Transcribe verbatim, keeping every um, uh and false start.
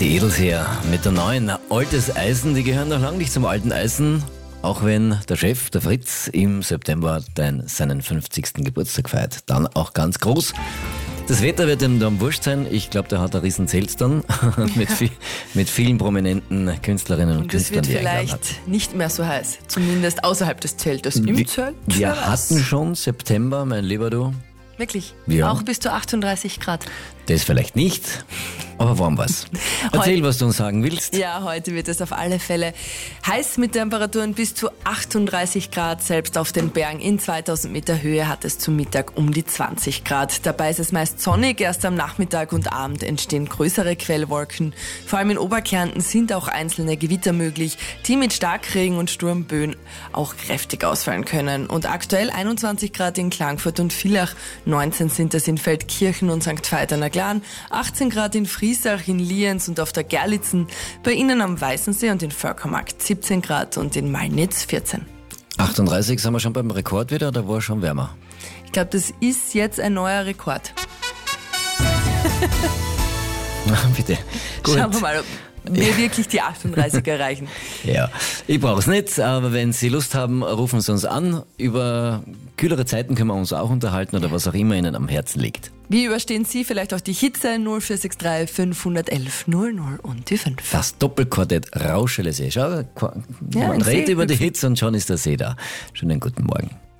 Die Edelseher mit der neuen Altes Eisen, die gehören noch lange nicht zum alten Eisen, auch wenn der Chef, der Fritz, im September den, seinen fünfzigsten Geburtstag feiert. Dann auch ganz groß. Das Wetter wird ihm dann wurscht sein. Ich glaube, der hat ein riesen Zelt dann mit, viel, mit vielen prominenten Künstlerinnen und, und Künstlern, die er eingeladen hat. Es wird vielleicht nicht mehr so heiß, zumindest außerhalb des Zeltes. Im wir, Zelt? Wir hatten schon September, mein lieber du. Wirklich? Ja. Auch bis zu achtunddreißig Grad? Das vielleicht nicht, aber warm was. Erzähl, was du uns sagen willst. Ja, heute wird es auf alle Fälle heiß mit Temperaturen bis zu achtunddreißig Grad. Selbst auf den Bergen in zweitausend Meter Höhe hat es zum Mittag um die zwanzig Grad. Dabei ist es meist sonnig. Erst am Nachmittag und Abend entstehen größere Quellwolken. Vor allem in Oberkärnten sind auch einzelne Gewitter möglich, die mit Starkregen und Sturmböen auch kräftig ausfallen können. Und aktuell einundzwanzig Grad in Klagenfurt und Villach, neunzehn sind es in Feldkirchen und Sankt Veit an der Glan, achtzehn Grad in Friesach, in Lienz und auf der Gerlitzen, bei Ihnen am Weißensee und in Völkermarkt siebzehn Grad und in Malnitz vierzehn. achtunddreißig sind wir schon beim Rekord wieder, oder war schon wärmer? Ich glaube, das ist jetzt ein neuer Rekord. Bitte. Gut. Schauen wir mal, ob wir wirklich die achtunddreißig erreichen. Ja, ich brauche es nicht, aber wenn Sie Lust haben, rufen Sie uns an. Über kühlere Zeiten können wir uns auch unterhalten oder was auch immer Ihnen am Herzen liegt. Wie überstehen Sie vielleicht auch die Hitze? null vier sechs drei fünf eins eins null null und die fünf. Das Doppelquartett Rauschele See. Schau, Ja, man redet See. über die Hitze und schon ist der See da. Schönen guten Morgen.